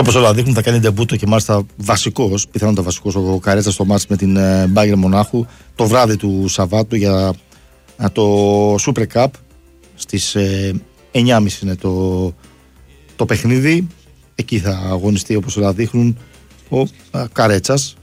όπως όλα δείχνουν θα κάνει ντεμπούτο και μάλιστα βασικός, πιθανότατα βασικός ο Καρέτσας στο μάτς με την Bayern Μονάχου το βράδυ του Σαββάτου για το Super Cup. Στις 9.30 είναι το παιχνίδι. Εκεί θα αγωνιστεί όπως όλα δείχνουν ο Καρέτσας,